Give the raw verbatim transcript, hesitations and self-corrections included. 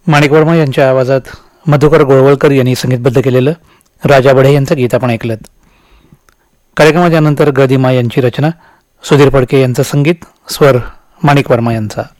माणिक वर्मा यांच्या आवाजात मधुकर गोळवळकर यांनी संगीतबद्ध केलेलं राजा बढे यांचं गीत आपण ऐकलं. कार्यक्रमाच्या नंतर गदिमा यांची रचना, सुधीर फडके यांचं संगीत, स्वर माणिक वर्मा यांचा.